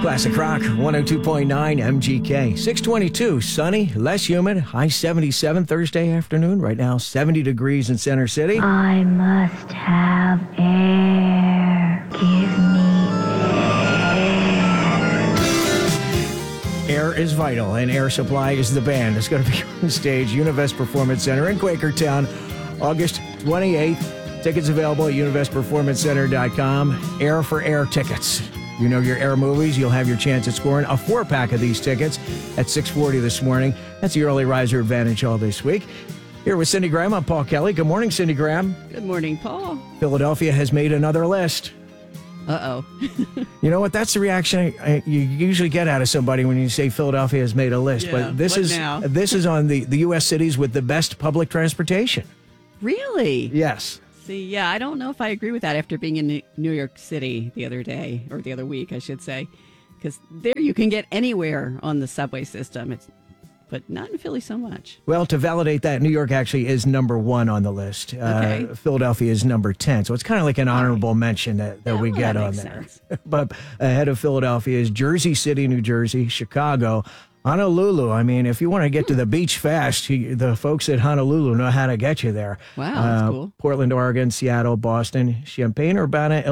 Classic Rock 102.9 MGK. 622, sunny, less humid, high 77 Thursday afternoon. Right now, 70 degrees in Center City. I must have air. Give me Air is vital, and Air Supply is the band. It's going to be on stage, Univest Performance Center in Quakertown, August 28th. Tickets available at univestperformancecenter.com. Air for Air tickets. You know your Air movies, you'll have your chance at scoring a 4-pack of these tickets at 6:40 this morning. That's the Early Riser Advantage all this week. Here with Cindy Graham, I'm Paul Kelly. Good morning, Cindy Graham. Good morning, Paul. Philadelphia has made another list. Uh-oh. You know what? That's the reaction you usually get out of somebody when you say Philadelphia has made a list. Yeah, But this what is now? this is on the U.S. cities with the best public transportation. Really? Yes. See, yeah, I don't know if I agree with that after being in New York City the other day, or the other week, I should say. Because there you can get anywhere on the subway system, but not in Philly so much. Well, to validate that, New York actually is number 1 on the list. Okay. Philadelphia is number 10. So it's kind of like an honorable mention that we well, get that on makes there. sense. But ahead of Philadelphia is Jersey City, New Jersey, Chicago, Honolulu. I mean, if you want to get to the beach fast, the folks at Honolulu know how to get you there. Wow, that's cool. Portland, Oregon, Seattle, Boston, Champaign, Urbana,